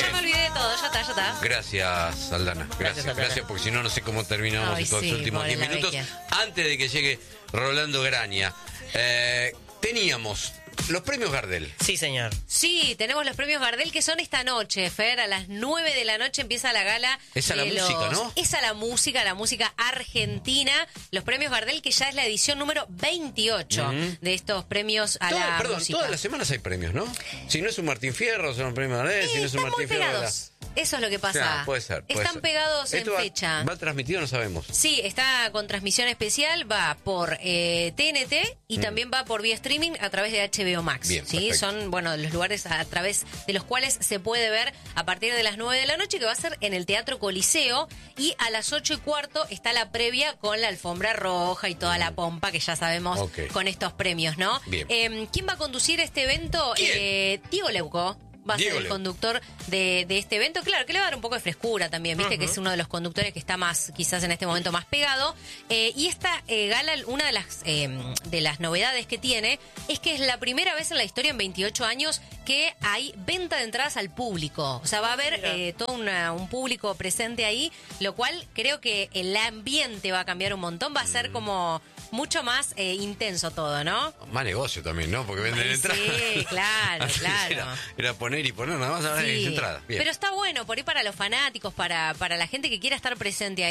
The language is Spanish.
Ya me olvidé de todo, ya está. Gracias, Aldana. Gracias, porque si no, no sé cómo terminamos estos últimos 10 minutos. Antes de que llegue Rolando Graña, teníamos los premios Gardel. Sí, señor. Sí, tenemos los premios Gardel que son esta noche, Fer. A las 9 de la noche empieza la gala. Esa la música, ¿no? Esa la música argentina. Los premios Gardel, que ya es la edición número 28 de estos premios a la música. Todas las semanas hay premios, ¿no? Si no es un Martín Fierro, son un premio Gardel. Si no es un Martín Fierro. Eso es lo que pasa. Claro, puede ser. Están pegados en fecha. ¿Va transmitido? No sabemos. Sí, está con transmisión especial, va por TNT y también va por vía streaming a través de HBO Max. Bien, ¿sí? perfecto. Son, los lugares a través de los cuales se puede ver a partir de las 9 de la noche, que va a ser en el Teatro Coliseo, y a las 8:15 está la previa con la alfombra roja y toda la pompa que ya sabemos con estos premios, ¿no? Bien. ¿Quién va a conducir este evento? Diego Leuco. Va a ser el conductor de este evento. Claro, que le va a dar un poco de frescura también, viste que es uno de los conductores que está más, quizás en este momento más pegado. Y esta gala, una de las novedades que tiene, es que es la primera vez en la historia, en 28 años, que hay venta de entradas al público. O sea, va a haber todo un público presente ahí, lo cual creo que el ambiente va a cambiar un montón. Va a ser como mucho más intenso todo, ¿no? Más negocio también, ¿no? Porque venden entradas. Sí, claro. Era poner y poner, nada más ahora hay entradas. Bien. Pero está bueno, por ahí para los fanáticos, para la gente que quiera estar presente ahí.